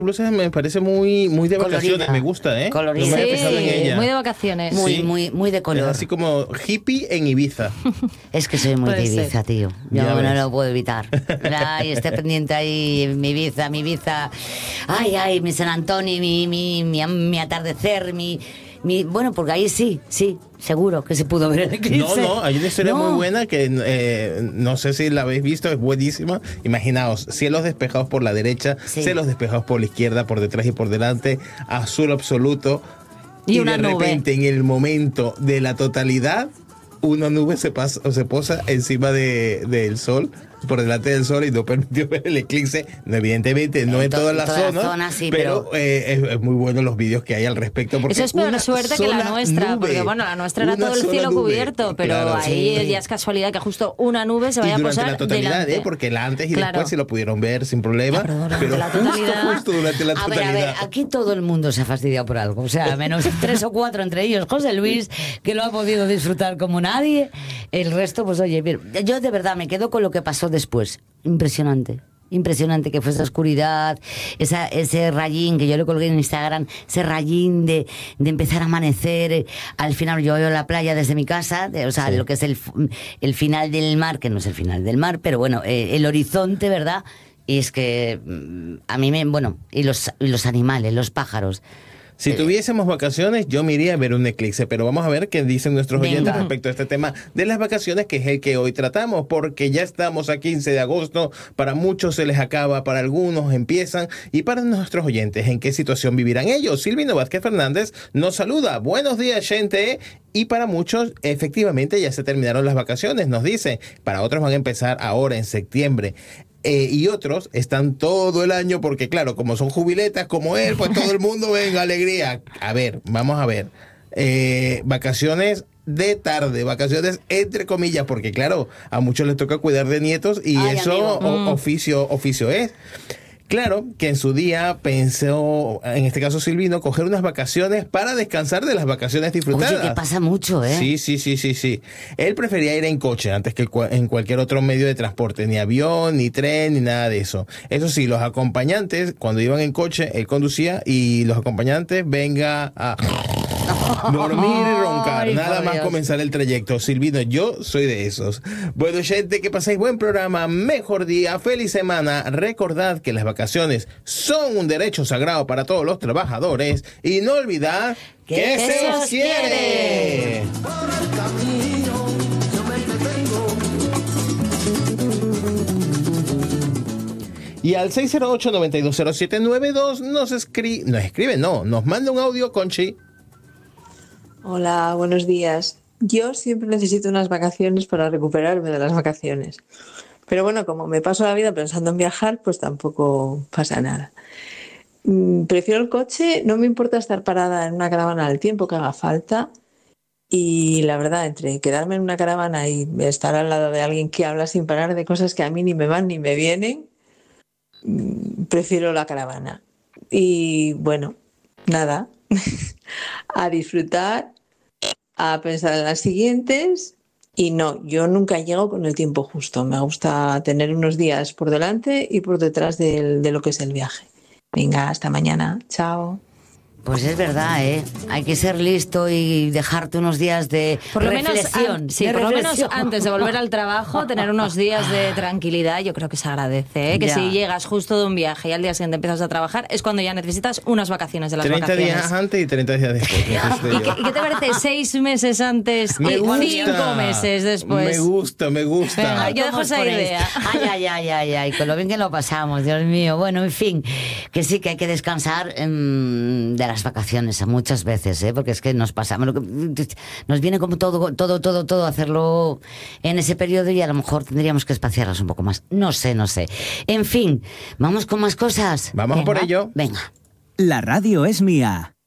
blusa me parece muy de vacaciones, Colorida. me gusta, ¿eh? Colorida. No me había Sí, fijado en ella. muy de vacaciones. Muy, Sí. muy de Es color. así como hippie en Ibiza. Es que soy muy Puede de ser. Ibiza, tío. Yo Ya no ves. lo puedo evitar. Ay, esté pendiente ahí, mi Ibiza. Ay, mi San Antonio, mi atardecer, bueno, porque ahí sí, seguro que se pudo ver el eclipse. No, hay una historia No. muy buena que no sé si la habéis visto, es buenísima. Imaginaos, cielos despejados por la derecha, Sí. cielos despejados por la izquierda, por detrás y por delante, azul absoluto. Y una de nube. repente, en el momento de la totalidad, una nube se posa encima del sol, por delante del sol, y no permitió ver el eclipse. No, evidentemente, no en toda la zona, sí, pero es muy bueno los vídeos que hay al respecto. Porque Eso es peor una suerte que la sola nuestra, nube, porque bueno, la nuestra era una todo el sola cielo nube, cubierto, pero claro, ahí sí. ya es casualidad que justo una nube se Y vaya a durante posar la totalidad, delante. porque la antes y Claro. después sí lo pudieron ver sin problema. Ah, pero durante pero la totalidad. justo durante la A totalidad. ver, aquí todo el mundo se ha fastidiado por algo. O sea, menos 3 o 4 entre ellos. José Luis, que lo ha podido disfrutar como nadie. El resto, pues oye, bien. Yo de verdad me quedo con lo que pasó después. Impresionante que fue esa oscuridad, ese rayín que yo le colgué en Instagram, ese rayín de empezar a amanecer. Al final yo veo la playa desde mi casa, o sea, Sí. lo que es el final del mar, que no es el final del mar, pero bueno, el horizonte, ¿verdad? Y es que a mí y los animales, los pájaros. Si tuviésemos vacaciones, yo me iría a ver un eclipse, pero vamos a ver qué dicen nuestros Venga. oyentes respecto a este tema de las vacaciones, que es el que hoy tratamos, porque ya estamos a 15 de agosto, para muchos se les acaba, para algunos empiezan, y para nuestros oyentes, ¿en qué situación vivirán ellos? Silvino Vázquez Fernández nos saluda. Buenos días, gente. Y para muchos, efectivamente, ya se terminaron las vacaciones, nos dice. Para otros van a empezar ahora, en septiembre. Y otros están todo el año porque, claro, como son jubiletas como él, pues todo el mundo venga, alegría. A ver, vamos a ver. Vacaciones de tarde, vacaciones entre comillas, porque, claro, a muchos les toca cuidar de nietos y Ay, eso amigo. oficio es. Claro que en su día pensó, en este caso Silvino, coger unas vacaciones para descansar de las vacaciones disfrutadas. Oye, que pasa mucho, ¿eh? Sí. Él prefería ir en coche antes que en cualquier otro medio de transporte, ni avión, ni tren, ni nada de eso. Eso sí, los acompañantes, cuando iban en coche, él conducía y los acompañantes venga a dormir y roncar, Ay, nada por más Dios. comenzar el trayecto. Silvino, yo soy de esos. Bueno, gente, que paséis buen programa, mejor día, feliz semana. Recordad que las vacaciones son un derecho sagrado para todos los trabajadores y no olvidad que se os quiere. Y al 608-920792 nos manda un audio, Conchi. Hola, buenos días. Yo siempre necesito unas vacaciones para recuperarme de las vacaciones. Pero bueno, como me paso la vida pensando en viajar, pues tampoco pasa nada. Prefiero el coche, no me importa estar parada en una caravana el tiempo que haga falta. Y la verdad, entre quedarme en una caravana y estar al lado de alguien que habla sin parar de cosas que a mí ni me van ni me vienen, prefiero la caravana. Y bueno, nada, a disfrutar, a pensar en las siguientes. Y no, yo nunca llego con el tiempo justo. Me gusta tener unos días por delante y por detrás de lo que es el viaje. Venga, hasta mañana. Chao. Pues es verdad, ¿eh? Hay que ser listo y dejarte unos días de Por lo menos, reflexión. por lo menos antes de volver al trabajo, tener unos días de tranquilidad, yo creo que se agradece, ¿eh? Que Ya. si llegas justo de un viaje y al día siguiente empiezas a trabajar, es cuando ya necesitas unas vacaciones de las 30 vacaciones. días antes y 30 días después. necesito ¿Y yo. qué te parece? 6 meses antes Me y gusta. 5 meses después. Me gusta. Venga, yo dejo esa idea. Ay, con lo bien que lo pasamos, Dios mío. Bueno, en fin, que sí que hay que descansar de las vacaciones muchas veces, ¿eh? Porque es que nos pasamos, nos viene como todo hacerlo en ese periodo y a lo mejor tendríamos que espaciarlas un poco más. No sé. En fin, vamos con más cosas. Vamos por ello. Venga. La radio es mía.